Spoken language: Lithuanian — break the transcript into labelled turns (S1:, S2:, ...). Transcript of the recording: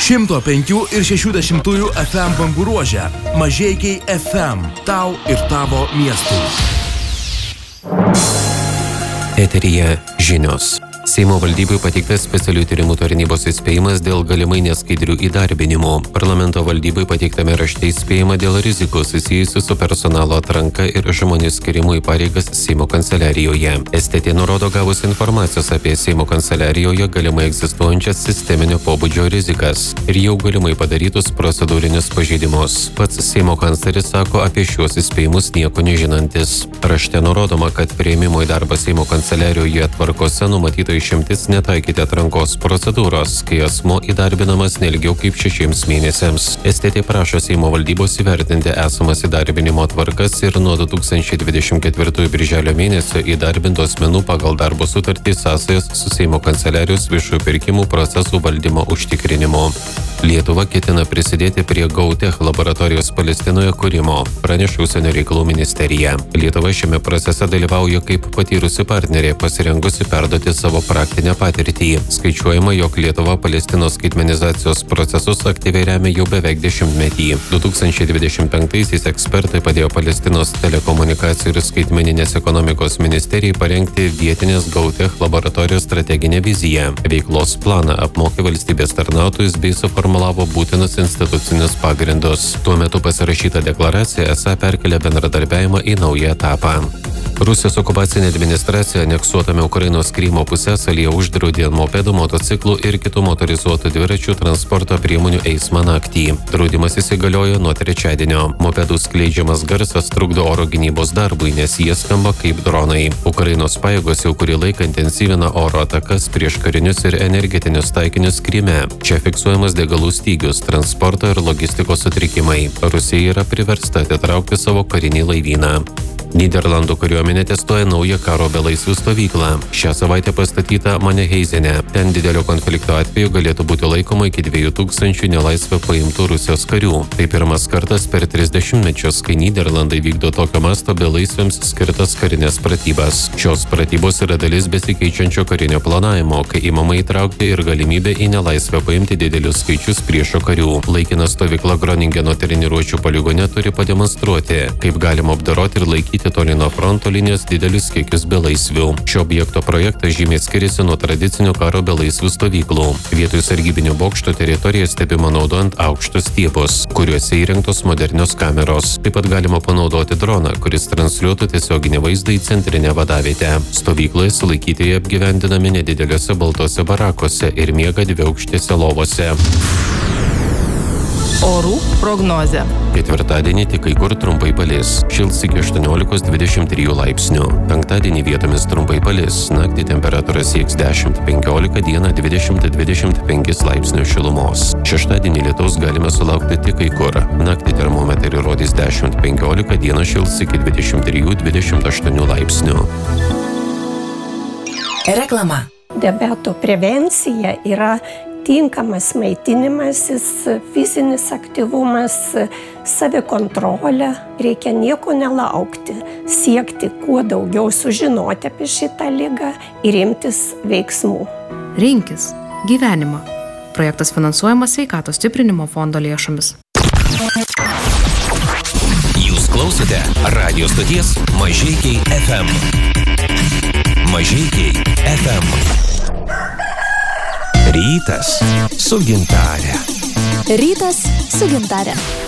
S1: 105 ir 60 FM bangų ruože. Mažeikiai FM. Tau ir tavo miestui.
S2: Eteryje žinios. Seimo valdybai pateiktas specialių tyrimų tarnybos įspėjimas dėl galimai neskaidrių įdarbinimų. Parlamento valdybai pateiktame rašte įspėjama dėl rizikos susijusių su personalo atranka ir žmonių skirimu į pareigas Seimo kanceliarijoje. STT nurodo gavus informacijos apie Seimo kanceliarijoje galimai egzistuojančias sisteminio pobūdžio rizikas ir jau galimai padarytus procedūrinius pažeidimus. Pats Seimo kancleris sako apie šiuos įspėjimus nieko nežinantis. Rašte nurodoma, kad priėmimo į darbą Seimo kanceliarijoje tvarkose numatyta išimtis netaikyti atrankos procedūros, kai asmuo įdarbinamas neilgiau kaip 6 mėnesiams. STT prašo Seimo valdybos įvertinti esamas įdarbinimo tvarkas ir nuo 2024 birželio mėnesio įdarbintų asmenų pagal darbo sutartį sąsajas su Seimo kanceliarijos viešųjų pirkimų procesų valdymo užtikrinimu. Lietuva ketina prisidėti prie GauTech laboratorijos Palestinoje kūrimo, praneša Užsienio reikalų ministerija. Lietuva šiame procese dalyvauja kaip patyrusi partnerė, pasirengusi perduoti savo praktinę patirtį. Skaičiuojama, jog Lietuva Palestinos skaitmenizacijos procesus aktyviai remia jau beveik 10-metį. 2025-aisiais ekspertai padėjo Palestinos telekomunikacijų ir skaitmeninės ekonomikos ministerijai parengti vietinės GauTech laboratorijos strateginę viziją. Veiklos planą apmokė valstybės tarnautojus bei suformulavo būtinus institucinius pagrindus. Tuo metu pasirašyta deklaracija esą perkelia bendradarbiavimą į naują etapą. Rusijos okupacinė administracija aneksuotame Ukrainos Krymo pusiasalyje uždraudė mopedų, motociklų ir kitų motorizuotų dviračių transporto priemonių eismą naktį. Draudimas įsigaliojo nuo trečiadienio. Mopedų skleidžiamas garsas trukdo oro gynybos darbui, nes jie skamba kaip dronai. Ukrainos pajėgos jau kurį laiką intensyvina oro atakas prieš karinius ir energetinius taikinius Kryme. Čia fiksuojamas degalų stygius, transporto ir logistikos sutrikimai. Rusija yra priversta atitraukti savo karinį laivyną. Nyderlandų kariuomenė testuoja naują karo belaisvių stovyklą. Šią savaitę pastatyta Maneheizene. Ten didelio konflikto atveju galėtų būti laikoma iki 2000 nelaisvę paimtų Rusijos karių. Tai pirmas kartas per 30 mečius, kai Nyderlandai vykdo tokio masto belaisviams skirtas karinės pratybas. Šios pratybos yra dalis besikeičiančio karinio planavimo, kai įmama įtraukti ir galimybę į nelaisvę paimti didelius skaičius priešo karių. Laikina stovykla Groningeno treniruočių poligone turi pademonstruoti, kaip galima apdoroti ir laikyti toli nuo fronto linijos didelius kiekius belaisvių. Šio objekto projektas žymiai skiriasi nuo tradicinių karo belaisvių stovyklų. Vietoj sargybinių bokštų teritorija stebima naudojant aukštus stiebus, kuriuose įrengtos modernios kameros. Taip pat galima panaudoti droną, kuris transliuotų tiesioginį vaizdą į centrinę vadavietę. Stovykloje sulaikytieji apgyvendinami nedideliuose baltose barakuose ir miega dviaukštėse lovose.
S3: Orų prognozė.
S2: Ketvirtadienį tik kai kur trumpai palis. Šils iki 18-23 laipsnių. Penktadienį vietomis trumpai palis. Naktį temperatūra sieks 10-15, dieną 20-25 laipsnių šilumos. Šeštadienį lietaus galime sulaukti tik kai kur. Naktį termometrai rodys 10-15, dieną šils iki 23-28 laipsnių.
S4: Reklama.
S5: Diabeto prevencija yra tinkamas maitinimasis, fizinis aktyvumas, savikontrolė. Reikia nieko nelaukti, siekti kuo daugiau sužinoti apie šitą ligą ir imtis veiksmų.
S3: Rinkis gyvenimą. Projektas finansuojamas Sveikatos stiprinimo fondo lėšomis.
S6: Jūs klausote radio stoties Mažeikiai FM. Mažeikiai FM. Rytas su Gintare.
S4: Rytas su Gintare.